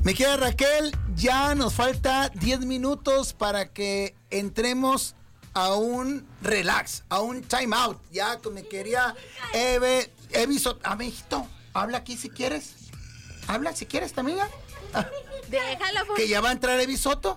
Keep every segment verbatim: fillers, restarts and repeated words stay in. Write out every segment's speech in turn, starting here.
Mi querida Raquel, ya nos falta diez minutos para que entremos a un relax, a un time out. Ya con mi querida Eve, Evi Soto. Amiguito, habla aquí si quieres. Habla si quieres, amiga. Déjalo. Por... Que ya va a entrar Evi Soto.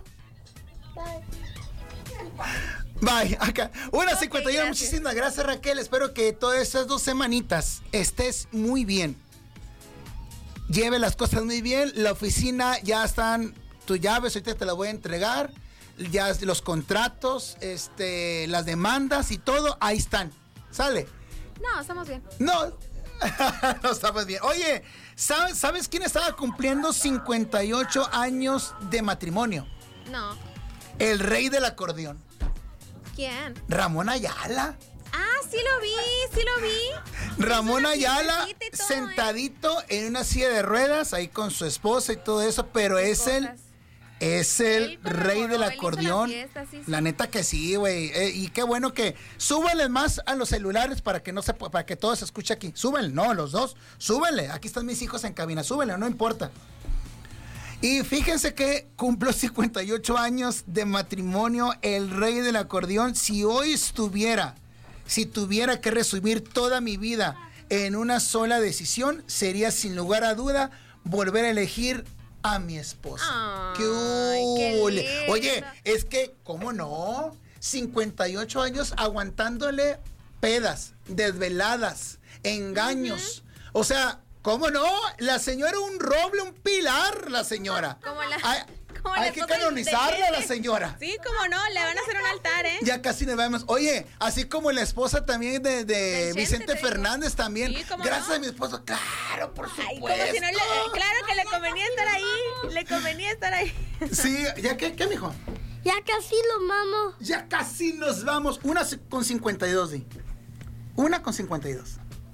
Bye, acá. Una okay, cincuenta y uno, muchísimas gracias, Raquel. Espero que todas esas dos semanitas estés muy bien. Lleve las cosas muy bien. La oficina ya están tus llaves, ahorita te las voy a entregar. Ya los contratos, este, las demandas y todo, ahí están. ¿Sale? No, estamos bien. No, no estamos bien. Oye, ¿sabes, ¿sabes quién estaba cumpliendo cincuenta y ocho años de matrimonio? No. El rey del acordeón. ¿Quién? Ramón Ayala. Ah, sí lo vi, sí lo vi. Ramón Ayala todo, sentadito ¿eh? en una silla de ruedas ahí con su esposa y todo eso, pero es cosas. el es el rey del acordeón. La, fiesta, sí, sí. La neta que sí, güey. Eh, y qué bueno que súbanle más a los celulares para que no se para que todo se escuche aquí. Súbenle, no, los dos. Súbenle. Aquí están mis hijos en cabina. Súbenle, no importa. Y fíjense que cumplió cincuenta y ocho años de matrimonio el rey del acordeón. Si hoy estuviera, si tuviera que resumir toda mi vida en una sola decisión, sería sin lugar a duda volver a elegir a mi esposa. Ay, ¡Qué ule! qué Oye, es que, ¿cómo no? cincuenta y ocho años aguantándole pedas, desveladas, engaños. Uh-huh. O sea, ¿cómo no? La señora un roble, un pilar, la señora. Como la... Hay, hay que canonizarla a la señora. Sí, cómo no, le van a hacer un altar, ¿eh? Ya casi nos vemos. Oye, así como la esposa también de, de Vicente Fernández también. Sí, gracias no? a mi esposo. Claro, por supuesto. Ay, como si no le, claro que le convenía estar ahí. Le convenía estar ahí. Sí, ¿ya qué, qué, mijo? Ya casi nos vamos. Ya casi nos vamos. Una con cincuenta y dos, di. Una con cincuenta y dos.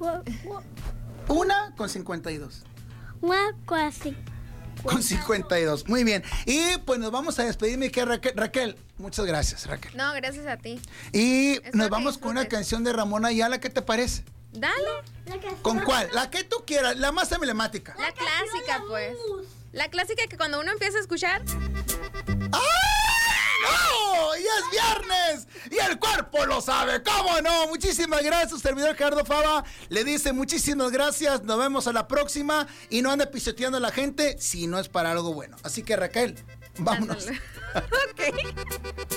Una con cincuenta y dos. Una casi. Con cincuenta y dos, muy bien. Y pues nos vamos a despedir, mi querida Raquel. Raquel, muchas gracias, Raquel. No, gracias a ti. Y Espero nos vamos con una canción de Ramón Ayala, ¿qué te parece? Dale. ¿Con cuál? La que tú quieras, la más emblemática. La clásica, pues. La clásica que cuando uno empieza a escuchar... ¡Ah! ¡No! ¡Y es viernes! ¡Y el cuerpo lo sabe! ¿Cómo no? Muchísimas gracias, servidor Gerardo Fava. Le dice muchísimas gracias. Nos vemos a la próxima. Y no ande pisoteando a la gente si no es para algo bueno. Así que, Raquel, vámonos. Ok.